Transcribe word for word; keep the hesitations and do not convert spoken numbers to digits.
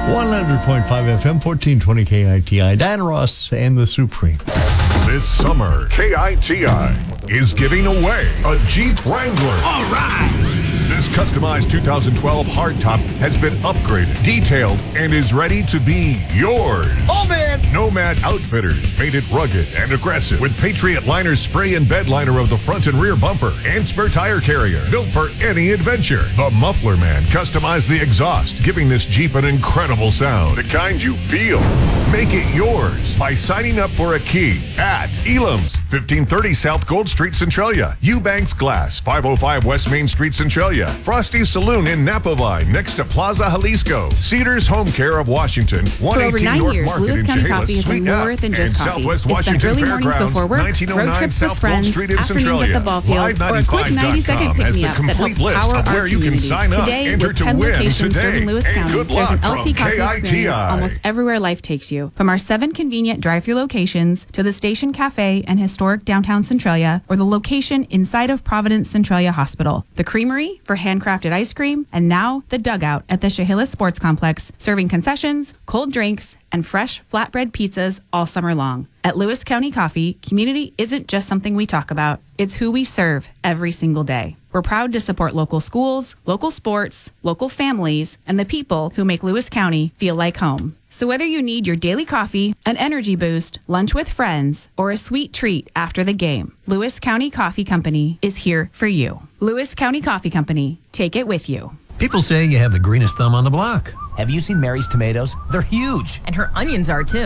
one hundred point five F M, fourteen twenty K I T I. Diana Ross and the Supreme. This summer, K I T I is giving away a Jeep Wrangler. All right! This customized two thousand twelve hardtop has been upgraded, detailed, and is ready to be yours. Oh, man! Nomad Outfitters made it rugged and aggressive with Patriot Liner spray and bed liner of the front and rear bumper and spare tire carrier, built for any adventure. The Muffler Man customized the exhaust, giving this Jeep an incredible sound, the kind you feel. Make it yours by signing up for a key at Elam's, fifteen thirty South Gold Street, Centralia. Eubanks Glass, five oh five West Main Street, Centralia. Frosty's Saloon in Napa Vine, next to Plaza Jalisco. Cedars Home Care of Washington, one eighteen For over nine North years, Market Lewis in County Chehalis, Coffee has been Suite more F, than just and coffee. Southwest It's Washington spent early mornings Fairgrounds, before work, nineteen oh road nine trips South with Gold friends, Street in afternoons at the Centralia. ball field, Live or a quick ninety second ninety-five dot com has the pick-me-up that helps complete list power of our where you can community. sign up. Today, Enter with to ten win locations today. serving Lewis And County, good there's an luck L C from Coffee K I T I. experience almost everywhere life takes you. From our seven convenient drive-through locations to the Station Cafe and historic downtown Centralia, or the location inside of Providence Centralia Hospital. The Creamery for handcrafted ice cream, and now the Dugout at the Chehalis Sports Complex, serving concessions, cold drinks, and fresh flatbread pizzas all summer long. At Lewis County Coffee, community isn't just something we talk about. It's who we serve every single day. We're proud to support local schools, local sports, local families, and the people who make Lewis County feel like home. So whether you need your daily coffee, an energy boost, lunch with friends, or a sweet treat after the game, Lewis County Coffee Company is here for you. Lewis County Coffee Company. Take it with you. People say you have the greenest thumb on the block. Have you seen Mary's tomatoes? They're huge. And her onions are too.